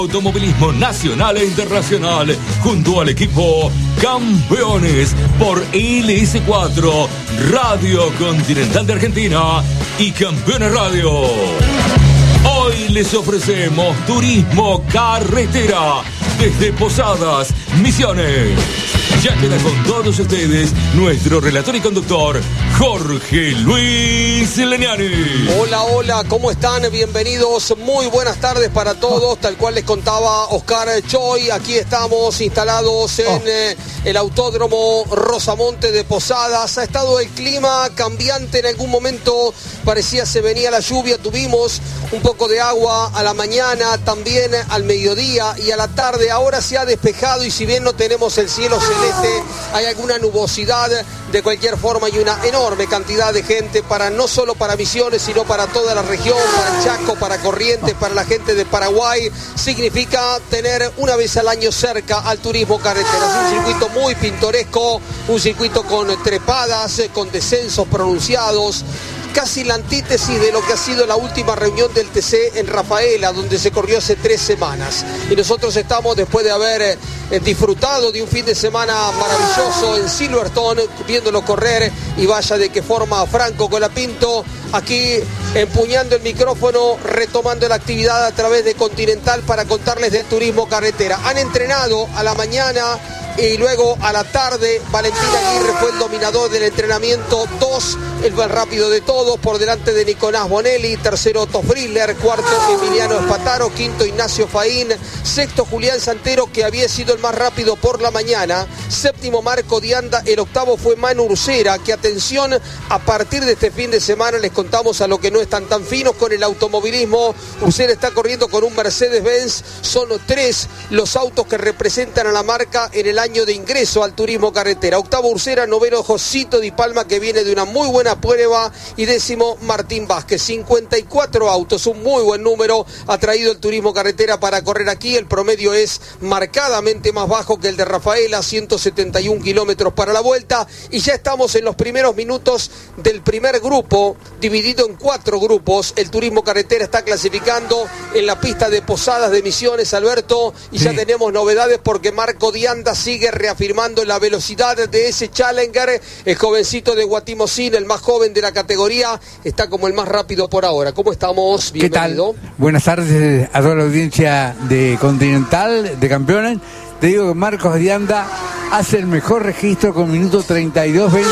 Automovilismo nacional e internacional junto al equipo Campeones por LS4, Radio Continental de Argentina y Campeones Radio. Hoy les ofrecemos turismo carretera desde Posadas, Misiones. Ya queda con todos ustedes nuestro relator y conductor, Jorge Luis Leniani. Hola, hola, ¿cómo están? Bienvenidos, muy buenas tardes para todos. Tal cual les contaba Oscar Choi, aquí estamos instalados en el Autódromo Rosamonte de Posadas. Ha estado el clima cambiante, en algún momento parecía se venía la lluvia. Tuvimos un poco de agua a la mañana, también al mediodía y a la tarde. Ahora se ha despejado y si bien no tenemos el cielo celeste, hay alguna nubosidad. De cualquier forma hay una enorme cantidad de gente, no solo para Misiones, sino para toda la región, para el Chaco, para Corrientes, para la gente de Paraguay. Significa tener una vez al año cerca al turismo carretera. Es un circuito muy pintoresco, un circuito con trepadas, con descensos pronunciados. Casi la antítesis de lo que ha sido la última reunión del TC en Rafaela, donde se corrió hace 3 semanas. Y nosotros estamos, después de haber disfrutado de un fin de semana maravilloso en Silverstone, viéndolo correr, y vaya de qué forma Franco Colapinto, aquí empuñando el micrófono, retomando la actividad a través de Continental para contarles del turismo carretera. Han entrenado a la mañana y luego a la tarde. Valentín Aguirre fue el dominador del entrenamiento 2, el más rápido de todos, por delante de Nicolás Bonelli. Tercero Otto Friedler, cuarto Emiliano Espataro, quinto Ignacio Faín, sexto Julián Santero, que había sido el más rápido por la mañana, séptimo Marco Dianda, el octavo fue Manu Ursera, que atención, a partir de este fin de semana les contamos a lo que no están tan finos con el automovilismo. Ursera está corriendo con un Mercedes-Benz, son 3 los autos que representan a la marca en el año de ingreso al turismo carretera. Octavo Ursera, noveno Josito Di Palma, que viene de una muy buena prueba, y décimo Martín Vázquez. 54 autos, un muy buen número ha traído el turismo carretera para correr aquí. El promedio es marcadamente más bajo que el de Rafaela, 171 kilómetros para la vuelta, y ya estamos en los primeros minutos del primer grupo, dividido en 4 grupos. El turismo carretera está clasificando en la pista de Posadas de Misiones, Alberto, y sí, ya tenemos novedades porque Marco Dianda sigue reafirmando la velocidad de ese Challenger. El jovencito de Guatimosín, el más joven de la categoría, está como el más rápido por ahora. ¿Cómo estamos? Bienvenido. ¿Qué tal? Buenas tardes a toda la audiencia de Continental, de Campeones. Te digo que Marcos Dianda hace el mejor registro con minuto 32.27,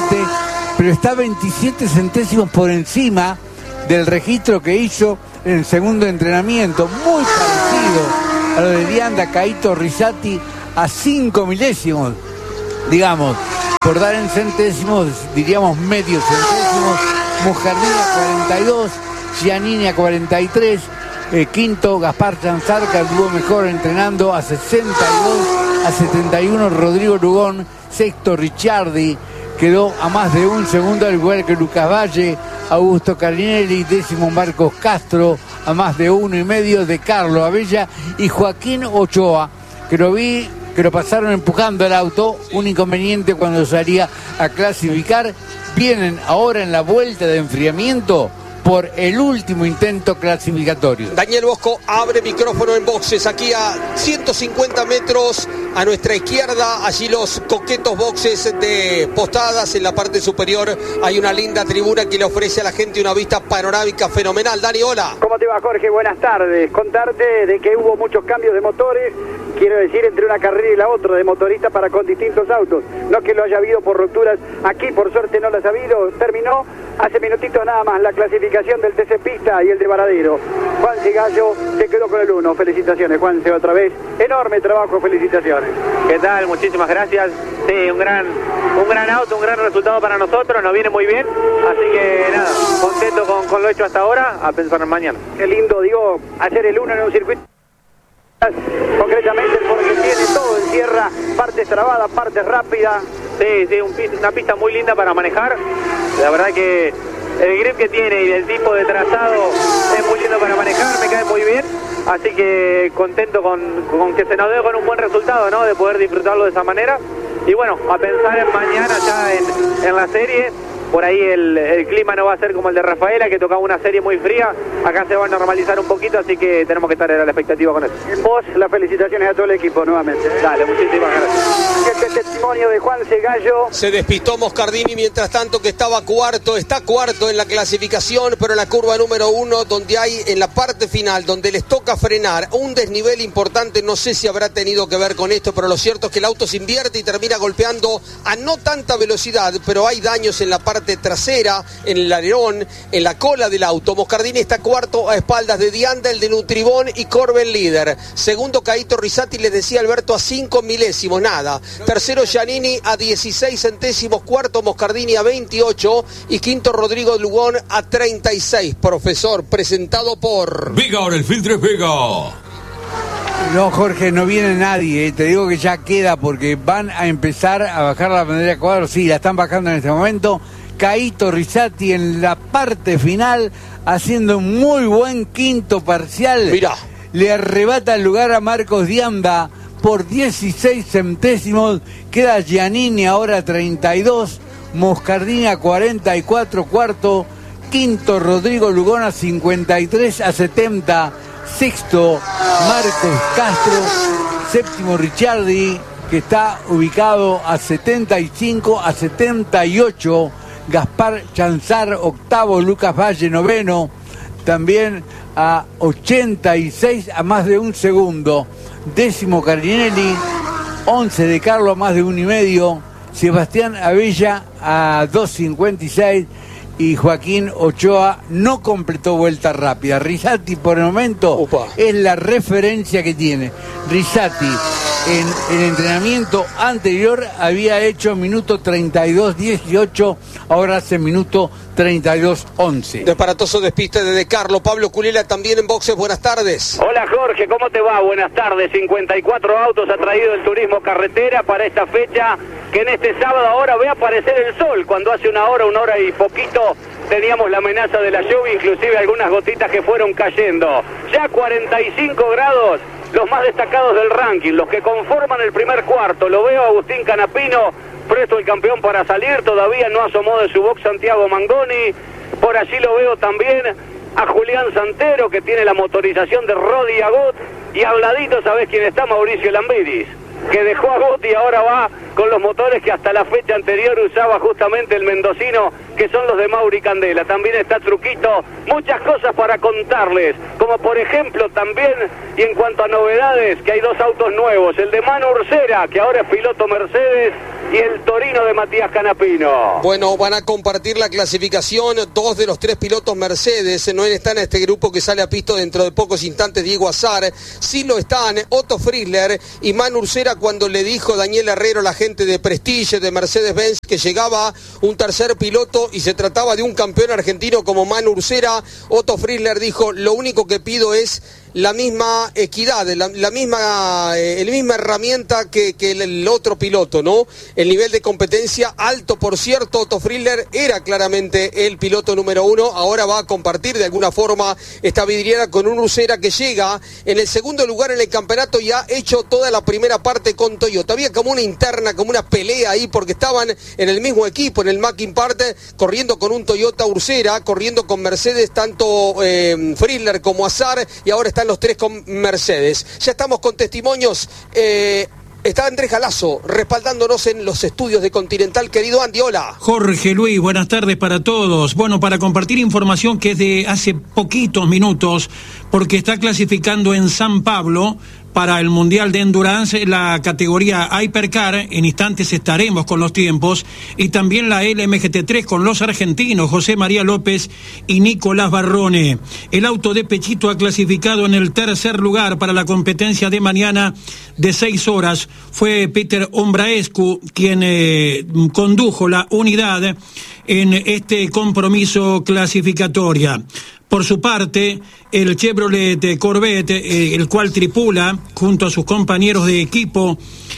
pero está 27 centésimos por encima del registro que hizo en el segundo entrenamiento, muy parecido a lo de Dianda. Caíto Rizzati a 5 milésimos, digamos, por dar en centésimos, diríamos medios centésimos. Mujardina 42, Giannini a 43, quinto Gaspar Chanzarca, estuvo mejor entrenando a 62, a 71 Rodrigo Lugón, sexto Ricciardi, quedó a más de un segundo, al igual que Lucas Valle, Augusto Carinelli, décimo Marcos Castro, a más de 1,5 de Carlos Abella y Joaquín Ochoa, que lo pasaron empujando el auto, un inconveniente cuando salía a clasificar. Vienen ahora en la vuelta de enfriamiento por el último intento clasificatorio. Daniel Bosco abre micrófono en boxes, aquí a 150 metros a nuestra izquierda, allí los coquetos boxes de Posadas. En la parte superior hay una linda tribuna que le ofrece a la gente una vista panorámica fenomenal. Dani, hola. ¿Cómo te va, Jorge? Buenas tardes. Contarte de que hubo muchos cambios de motores, quiero decir, entre una carrera y la otra, de motoristas para con distintos autos. No que lo haya habido por rupturas, aquí por suerte no las ha habido. Terminó hace minutitos nada más la clasificación del TC Pista y el de Varadero. Juan Gallo se quedó con el 1. Felicitaciones, Juanse, otra vez. Enorme trabajo, felicitaciones. ¿Qué tal? Muchísimas gracias. Sí, un gran auto, un gran resultado para nosotros, nos viene muy bien. Así que nada, contento con lo hecho hasta ahora, a pensar en mañana. Qué lindo, digo, hacer el 1 en un circuito. Concretamente porque tiene todo en tierra, partes trabadas, partes rápidas. Sí, una pista muy linda para manejar. La verdad que el grip que tiene y el tipo de trazado es muy lindo para manejar, me cae muy bien. Así que contento con que se nos dé con un buen resultado, ¿no? De poder disfrutarlo de esa manera. Y bueno, a pensar en mañana ya en la serie, por ahí el clima no va a ser como el de Rafaela, que tocaba una serie muy fría. Acá se va a normalizar un poquito, así que tenemos que estar a la expectativa con eso. En vos, las felicitaciones a todo el equipo nuevamente. Dale, muchísimas gracias. Este testimonio de Juanse Gallo. Se despistó Moscardini mientras tanto, que está cuarto en la clasificación, pero en la curva número 1, donde hay en la parte final, donde les toca frenar un desnivel importante. No sé si habrá tenido que ver con esto, pero lo cierto es que el auto se invierte y termina golpeando a no tanta velocidad, pero hay daños en la parte trasera, en el alerón, en la cola del auto. Moscardini está cuarto a espaldas de Dianda, el de Nutribón y Corben líder. Segundo, Caíto Rizzati, les decía Alberto, a 5 milésimos, nada. Tercero, Giannini a 16 centésimos. Cuarto, Moscardini a 28. Y quinto, Rodrigo Lugón a 36. Profesor, presentado por Vigor, el filtro es Vigor. No, Jorge, no viene nadie, te digo que ya queda porque van a empezar a bajar la bandera de cuadros. Sí, la están bajando en este momento. Caíto Rizzati en la parte final, haciendo un muy buen quinto parcial. Mirá. Le arrebata el lugar a Marcos Dianda por 16 centésimos. Queda Giannini ahora 32, Moscardini a 44, cuarto. Quinto, Rodrigo Lugón a 53 a 70. Sexto, Marcos Castro. Séptimo, Ricciardi, que está ubicado a 75 a 78. Gaspar Chanzar, octavo. Lucas Valle, noveno, también a 86, a más de un segundo. Décimo, Carinelli. 11 de Carlos, a más de 1,5. Sebastián Abella a 2.56. Y Joaquín Ochoa no completó vuelta rápida. Rizzati por el momento es la referencia que tiene. Rizzati en el entrenamiento anterior había hecho minuto 32.18, ahora hace minuto 32.11. Desparatoso despiste de Carlos. Pablo Culela también en boxes. Buenas tardes. Hola Jorge, ¿cómo te va? Buenas tardes. 54 autos ha traído el turismo carretera para esta fecha, que en este sábado ahora ve aparecer el sol, cuando hace una hora y poquito teníamos la amenaza de la lluvia, inclusive algunas gotitas que fueron cayendo. Ya 45 grados, los más destacados del ranking, los que conforman el primer cuarto. Lo veo a Agustín Canapino, presto el campeón para salir, todavía no asomó de su box Santiago Mangoni. Por allí lo veo también a Julián Santero, que tiene la motorización de Rodi Agut, y al ladito, ¿sabés quién está? Mauricio Lambidis, que dejó a Agut y ahora va con los motores que hasta la fecha anterior usaba justamente el mendocino, que son los de Mauri Candela. También está Truquito, muchas cosas para contarles, como por ejemplo también, y en cuanto a novedades, que hay dos autos nuevos, el de Manu Ursera, que ahora es piloto Mercedes, y el Torino de Matías Canapino. Bueno, van a compartir la clasificación 2 de los 3 pilotos Mercedes. No están en este grupo que sale a pista dentro de pocos instantes Diego Azar. Sí lo están Otto Frizzler y Manu Ursera, cuando le dijo Daniel Herrero, la gente de Prestige de Mercedes-Benz, que llegaba un tercer piloto y se trataba de un campeón argentino como Manu Ursera. Otto Frizzler dijo: lo único que pido es la misma equidad, la misma herramienta que el otro piloto, ¿no? El nivel de competencia alto, por cierto. Otto Frizzler era claramente el piloto número 1, ahora va a compartir de alguna forma esta vidriera con un Ursera que llega en el segundo lugar en el campeonato y ha hecho toda la primera parte con Toyota. Había como una interna, como una pelea ahí, porque estaban en el mismo equipo, en el Mackin Parte, corriendo con un Toyota Ursera, corriendo con Mercedes, tanto Frizzler como Azar, y ahora están los 3 con Mercedes. Ya estamos con testimonios. Está Andrés Galazo respaldándonos en los estudios de Continental. Querido Andy, hola. Jorge Luis, buenas tardes para todos. Bueno, para compartir información que es de hace poquitos minutos, porque está clasificando en San Pablo para el Mundial de Endurance la categoría Hypercar. En instantes estaremos con los tiempos, y también la LMGT3 con los argentinos José María López y Nicolás Barrone. El auto de Pechito ha clasificado en el tercer lugar para la competencia de mañana de 6 horas. Fue Peter Ombraescu quien condujo la unidad en este compromiso clasificatoria. Por su parte, el Chevrolet Corvette, el cual tripula junto a sus compañeros de equipo,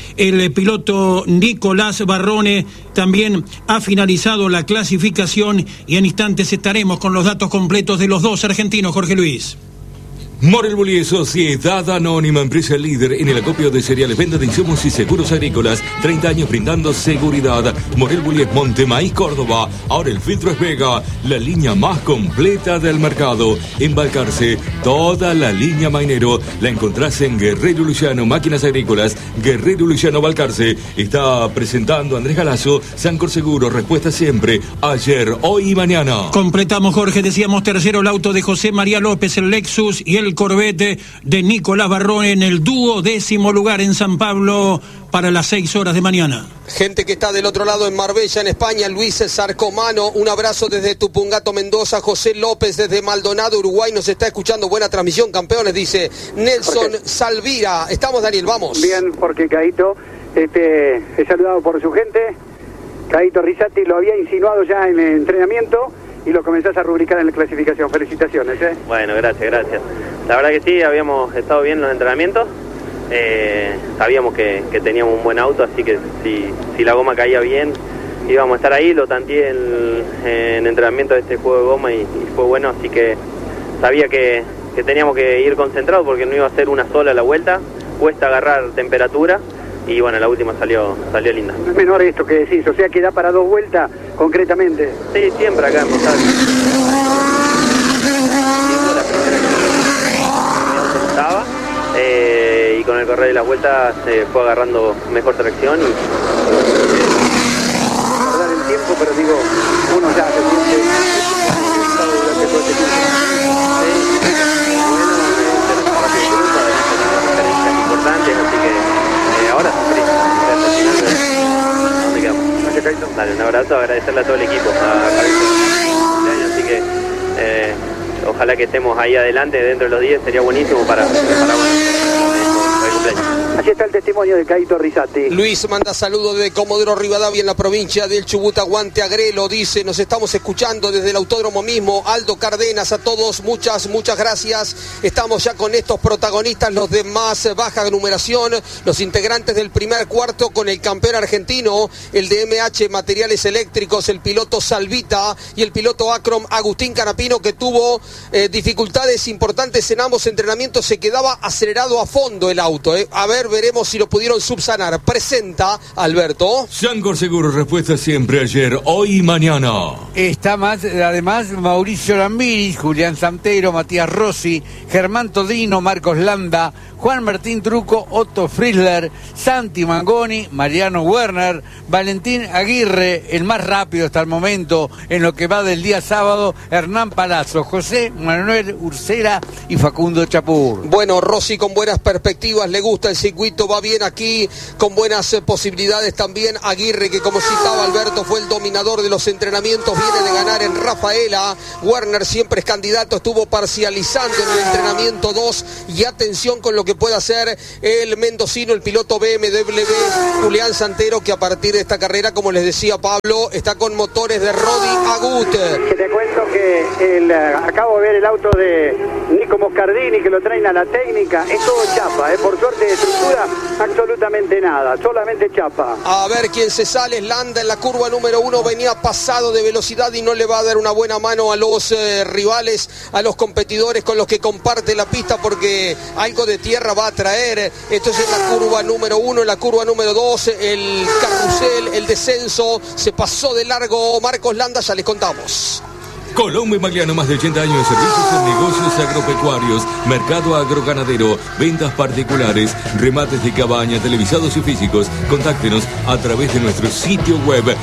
el piloto Nicolás Barrone, también ha finalizado la clasificación, y en instantes estaremos con los datos completos de los dos argentinos, Jorge Luis. Morel Bullies, Sociedad Anónima, empresa líder en el acopio de cereales, venta de insumos y seguros agrícolas. 30 años brindando seguridad. Morel Bullies, Montemaíz, Córdoba. Ahora el filtro es Vega, la línea más completa del mercado. En Balcarce, toda la línea Mainero la encontrás en Guerrero Luciano, máquinas agrícolas. Guerrero Luciano, Balcarce. Está presentando Andrés Galazo, Sancor Seguro, respuesta siempre, ayer, hoy y mañana. Completamos, Jorge, decíamos tercero el auto de José María López, el Lexus, y el Corvette de Nicolás Barrón en el 12º lugar en San Pablo para las 6 horas de mañana. Gente que está del otro lado en Marbella, en España, Luis Sarcomano, un abrazo desde Tupungato, Mendoza. José López desde Maldonado, Uruguay, nos está escuchando. Buena transmisión, campeones, dice Nelson Salvira. Estamos, Daniel, vamos. Bien, porque Caíto, he saludado por su gente. Caíto Risati lo había insinuado ya en el entrenamiento y lo comenzás a rubricar en la clasificación. Felicitaciones. Bueno, gracias. La verdad que sí, habíamos estado bien en los entrenamientos. Sabíamos que teníamos un buen auto, así que si la goma caía bien íbamos a estar ahí. Lo tanteé en entrenamiento de este juego de goma y fue bueno, así que sabía que teníamos que ir concentrados porque no iba a ser una sola la vuelta, cuesta agarrar temperatura y bueno, la última salió linda. No es menor esto que decís, o sea que da para 2 vueltas concretamente. Sí, siempre acá en Posada. Y con el correr de las vueltas se fue agarrando mejor tracción y dar el tiempo, pero digo, uno ya se siente durante todo este tiempo. Bueno, importantes, así que ahora ¿dónde quedamos? Dale, un abrazo, agradecerle a todo el equipo, así que ojalá que estemos ahí adelante dentro de los 10, sería buenísimo para el cumpleaños. Así está el testimonio de Caíto Risati. Luis manda saludos de Comodoro Rivadavia en la provincia del Chubut, aguante Agrelo, dice, nos estamos escuchando desde el autódromo mismo. Aldo Cárdenas, a todos, muchas gracias. Estamos ya con estos protagonistas, los de más baja numeración, los integrantes del primer cuarto con el campeón argentino, el de MH Materiales Eléctricos, el piloto Salvita y el piloto Acrom Agustín Canapino, que tuvo dificultades importantes en ambos entrenamientos, se quedaba acelerado a fondo el auto. A ver, veremos si lo pudieron subsanar. Presenta Alberto. Sancor Seguro, respuesta siempre, ayer, hoy y mañana. Está más, además, Mauricio Lambiris, Julián Santero, Matías Rossi, Germán Todino, Marcos Landa, Juan Martín Truco, Otto Frizzler, Santi Mangoni, Mariano Werner, Valentín Aguirre, el más rápido hasta el momento en lo que va del día sábado, Hernán Palazzo, José Manuel Ursera y Facundo Chapur. Bueno, Rossi con buenas perspectivas, le gusta el circuito, va bien aquí, con buenas posibilidades también. Aguirre, que como citaba Alberto, fue el dominador de los entrenamientos, viene de ganar en Rafaela. Werner siempre es candidato, estuvo parcializando en el entrenamiento 2 y atención con lo que puede hacer el mendocino, el piloto BMW Julián Santero, que a partir de esta carrera, como les decía Pablo, está con motores de Rodi Agut. Que te cuento que acabo de ver el auto de Nico Moscardini, que lo traen a la técnica, es todo chapa, por suerte de estructura absolutamente nada, solamente chapa. A ver quién se sale. Landa en la curva número 1, venía pasado de velocidad y no le va a dar una buena mano a los rivales, a los competidores con los que comparte la pista, porque algo de tierra va a traer. Esto es en la curva número 1, en la curva número 2, el carrusel, el descenso, se pasó de largo Marcos Landa, ya les contamos. Colombo y Magliano, más de 80 años de servicios en negocios agropecuarios, mercado agroganadero, ventas particulares, remates de cabaña, televisados y físicos. Contáctenos a través de nuestro sitio web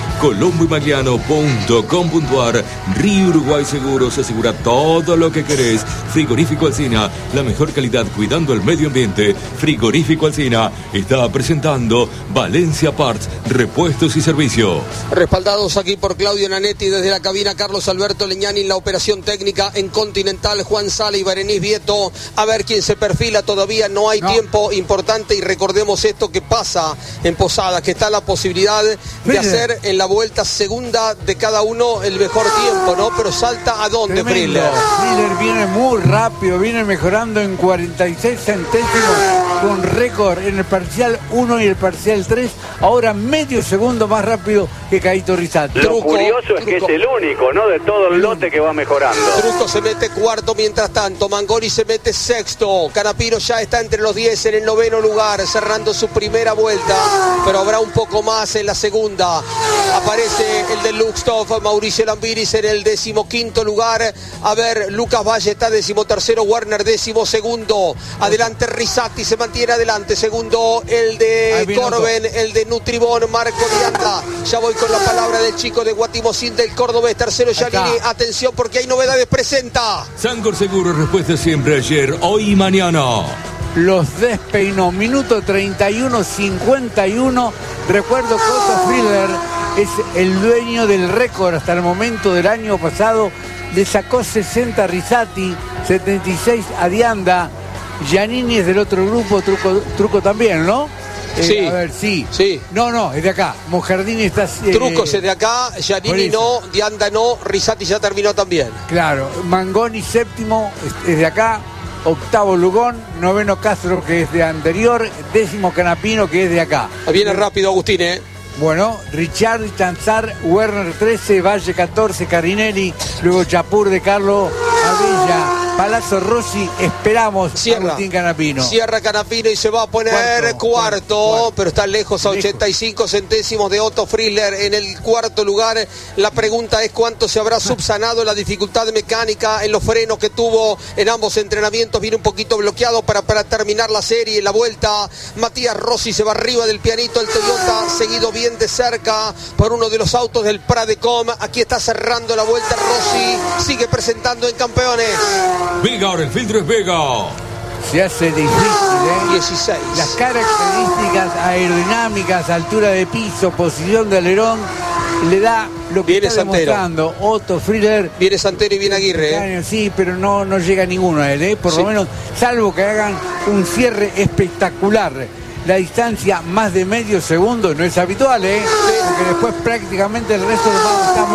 colomboymagliano.com.ar. Río Uruguay Seguros, asegura todo lo que querés. Frigorífico Alsina, la mejor calidad cuidando el medio ambiente. Frigorífico Alsina está presentando Valencia Parts, repuestos y servicio. Respaldados aquí por Claudio Nanetti desde la cabina, Carlos Alberto Leñani en la operación técnica, en Continental Juan Sala y Berenice Vieto. A ver quién se perfila, todavía no hay tiempo importante, y recordemos esto que pasa en Posadas, que está la posibilidad de hacer en la vuelta segunda de cada uno el mejor tiempo, ¿no? Pero salta a dónde, Friller. Friller viene muy rápido, viene mejorando en 46 centésimos con récord en el parcial 1 y el parcial 3, ahora medio segundo más rápido que Caito Rizzati. Lo curioso es que es el único, ¿no? De todo el lote que va mejorando. Truco se mete cuarto mientras tanto, Mangoni se mete sexto, Canapino ya está entre los 10 en el 9º lugar, cerrando su primera vuelta, pero habrá un poco más en la segunda. Aparece el de Luxtoff, Mauricio Lambiris en el 15º lugar. A ver, Lucas Valle está 13º, Werner 12º. Adelante Rizzati, se mantiene adelante. Segundo el de Corben, el de Nutribón, Marco Dianda. Ya voy con la palabra del chico de Guatimosín del cordobés. Tercero Giannini, atención porque hay novedades, presenta Sancor Seguro, respuesta siempre ayer, hoy y mañana. Los despeinó, minuto 31:51. Recuerdo que Otto Friedler es el dueño del récord hasta el momento del año pasado. Le sacó 60 a Rizzati, 76 a Dianda. Giannini es del otro grupo, Truco también, ¿no? Sí. A ver, sí. No, es de acá. Mojardini está... Truco es de acá, Giannini no, Dianda no, Rizzati ya terminó también. Claro, Mangoni séptimo es de acá, octavo Lugón, noveno Castro que es de anterior, décimo Canapino que es de acá. Viene rápido Agustín, ¿eh? Bueno, Ricciardi, Tanzar, Werner 13, Valle 14, Carinelli, luego Chapur de Carlo, Avilla, Palazzo Rossi, esperamos Agustín Canapino. Cierra Canapino y se va a poner cuarto, pero está lejos a 85 centésimos de Otto Friedler en el cuarto lugar. La pregunta es cuánto se habrá subsanado la dificultad mecánica en los frenos que tuvo en ambos entrenamientos. Viene un poquito bloqueado para terminar la serie, la vuelta. Matías Rossi se va arriba del pianito, el Toyota, seguido bien de cerca por uno de los autos del Pradecom. Aquí está cerrando la vuelta Rossi, sigue presentando en campeones. Vega, ahora el filtro es Vega. Se hace difícil, ¿eh? 16. Las características aerodinámicas, altura de piso, posición de alerón, le da lo que viene está demostrando Otto Friedler. Viene Santero y viene Aguirre. Sí, pero no llega ninguno a él, ¿eh? Por lo menos, salvo que hagan un cierre espectacular. La distancia más de medio segundo no es habitual, ¿eh? Porque después prácticamente el resto del juego está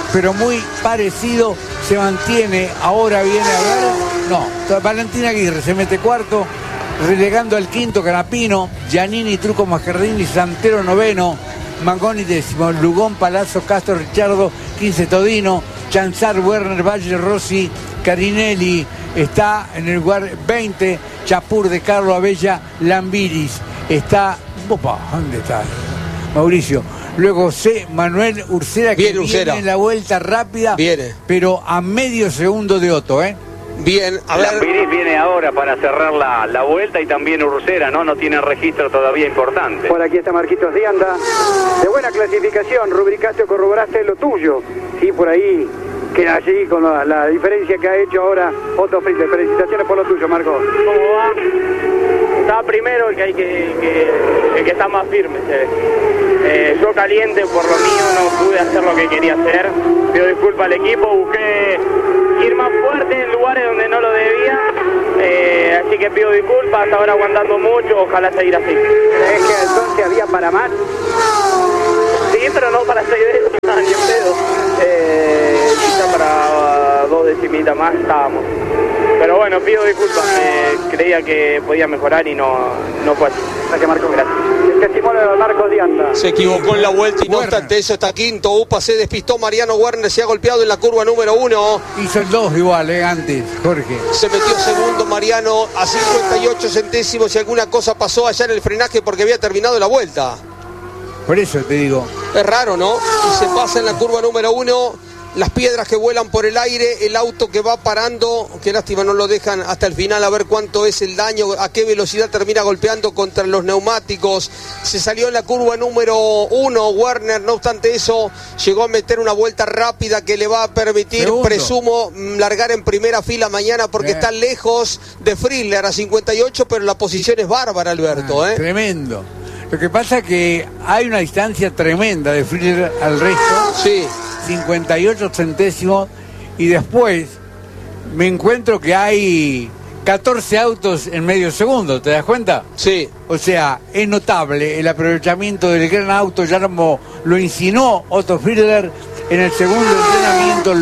muy parecido, se mantiene. Ahora viene a ver, Valentín Aguirre se mete cuarto, relegando al quinto Canapino, Giannini, Truco, Mascardini, Santero noveno, Mangoni décimo, Lugón, Palazzo, Castro, Richardo, 15 Todino, Chanzar, Werner, Valle, Rossi, Carinelli está en el lugar 20, Chapur de Carlo, Abella, Lambiris está, ¿dónde está? Mauricio. Luego Manuel Ursera, que viene en la vuelta rápida, pero a medio segundo de Otto, ¿eh? Bien, a ver. Lambiris viene ahora para cerrar la vuelta y también Ursera, ¿no? No tiene registro todavía importante. Por aquí está Marquitos Dianda. De buena clasificación, rubricaste o corroboraste lo tuyo. Sí, por ahí queda allí con la diferencia que ha hecho ahora Otto Friedler. Felicitaciones por lo tuyo, Marco. ¿Cómo va? Está primero el que está más firme. Yo caliente por lo mío no pude hacer lo que quería hacer. Pido disculpas al equipo, busqué ir más fuerte en lugares donde no lo debía. Así que pido disculpas, hasta ahora aguantando mucho, ojalá seguir así. ¿Crees que entonces había para más? Sí, pero no para 6 décimas ni en pedo. Quizá para 2 decimitas más estábamos. Pero bueno, pido disculpas, creía que podía mejorar y no fue así. Gracias, Marco. Gracias. El testimonio de Marco Dianda. Se equivocó en la vuelta y no obstante eso está quinto. Upa, se despistó Mariano Werner, se ha golpeado en la curva número 1. Hizo el 2 igual, antes, Jorge. Se metió segundo Mariano a 58 centésimos y alguna cosa pasó allá en el frenaje porque había terminado la vuelta. Por eso te digo. Es raro, ¿no? Y se pasa en la curva número 1. Las piedras que vuelan por el aire, el auto que va parando, qué lástima no lo dejan hasta el final a ver cuánto es el daño, a qué velocidad termina golpeando contra los neumáticos. Se salió en la curva número 1, Werner, no obstante eso, llegó a meter una vuelta rápida que le va a permitir, presumo, largar en primera fila mañana porque está lejos de Friedler a 58, pero la posición es bárbara, Alberto. Tremendo. Lo que pasa es que hay una distancia tremenda de Friedler al resto. Sí. 58 centésimos y después me encuentro que hay 14 autos en medio segundo, ¿te das cuenta? Sí. O sea, es notable el aprovechamiento del gran auto, ya como lo insinuó Otto Friedler en el segundo entrenamiento,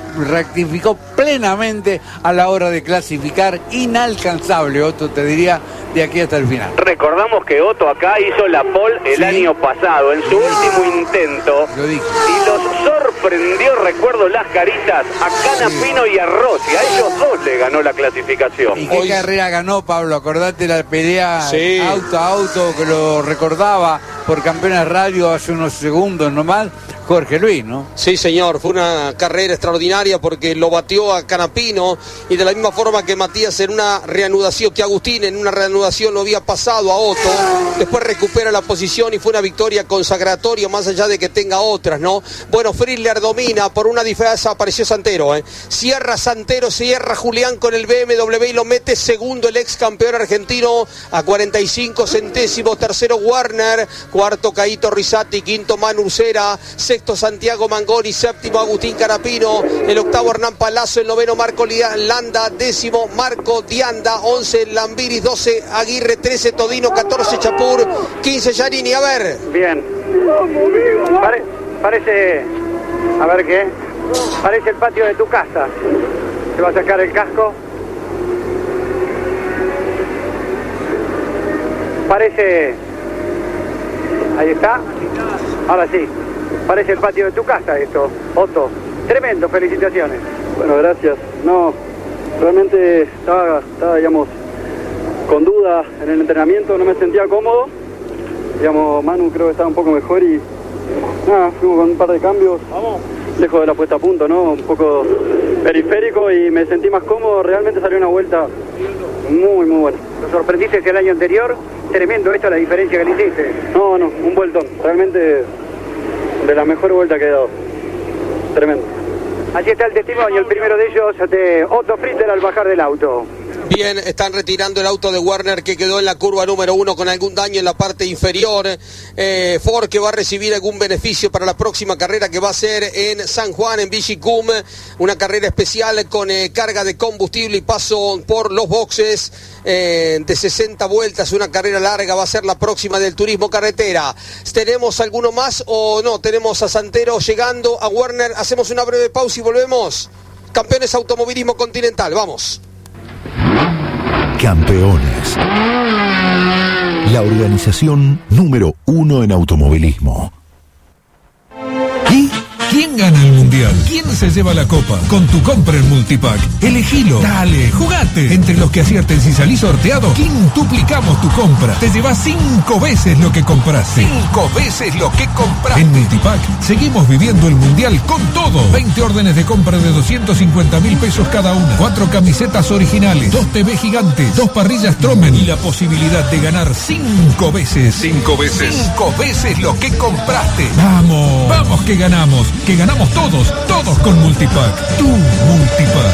rectificó plenamente a la hora de clasificar. Inalcanzable, Otto, te diría, de aquí hasta el final. Recordamos que Otto acá hizo la pole el año pasado, en su último intento, y los sorprendió, recuerdo las caritas, a Canapino y a Rossi. A ellos dos le ganó la clasificación. ¿Y qué carrera ganó, Pablo? Acordate la pelea auto a auto, que lo recordaba por Campeones Radio hace unos segundos nomás, Jorge Luis, ¿no? Sí, señor, fue una carrera extraordinaria porque lo batió a Canapino, y de la misma forma que Matías en una reanudación, que Agustín en una reanudación lo había pasado a Otto, después recupera la posición y fue una victoria consagratoria, más allá de que tenga otras, ¿no? Bueno, Friedler domina por una diferencia, apareció Santero, cierra Santero, cierra Julián con el BMW y lo mete segundo el ex campeón argentino a 45 centésimos, tercero Warner, cuarto Caíto Rizzati, quinto Manu Ursera, sexto Santiago Mangoni, séptimo Agustín Canapino, el octavo Hernán Palazzo, el noveno Marco Landa, décimo Marco Dianda, 11 Lambiris, 12 Aguirre, 13 Todino, 14 Chapur, 15 Giannini. A ver. Bien. Parece, a ver qué, parece el patio de tu casa. Se va a sacar el casco. Parece, ahí está. Ahora sí. Parece el patio de tu casa esto, Otto. Tremendo, felicitaciones. Bueno, gracias. No, realmente estaba, digamos, con dudas en el entrenamiento, no me sentía cómodo. Digamos, Manu creo que estaba un poco mejor y nada, fuimos con un par de cambios. Lejos de la puesta a punto, ¿no? Un poco periférico y me sentí más cómodo. Realmente salió una vuelta muy, muy buena. ¿Lo sorprendiste el año anterior? Tremendo esto, la diferencia que le hiciste. No, un vueltón. Realmente de la mejor vuelta que he dado. Tremendo. Así está el testimonio, el primero de ellos, de Otto Friedler al bajar del auto. Bien, están retirando el auto de Warner, que quedó en la curva número 1 con algún daño en la parte inferior. Ford, que va a recibir algún beneficio para la próxima carrera, que va a ser en San Juan, en Vigicum, una carrera especial con carga de combustible y paso por los boxes de 60 vueltas, una carrera larga, va a ser la próxima del Turismo Carretera. ¿Tenemos alguno más o no? Tenemos a Santero llegando, a Warner. Hacemos una breve pausa y volvemos. Campeones Automovilismo Continental, vamos. Campeones, la organización número 1 en automovilismo. ¿Y quién gana el mundial? ¿Quién se lleva la copa? Con tu compra en Multipack. Elegilo. Dale, jugate. Entre los que acierten si salís sorteado, quintuplicamos tu compra. Te llevas 5 veces lo que compraste. 5 veces lo que compraste. En Multipack seguimos viviendo el mundial con todo. 20 órdenes de compra de 250.000 pesos cada una. 4 camisetas originales. 2 TV gigantes. 2 parrillas Tromen. Y la posibilidad de ganar 5 veces. 5 veces. 5 veces lo que compraste. Vamos. Vamos que ganamos. Que ganamos todos con Multipack. Tu Multipack.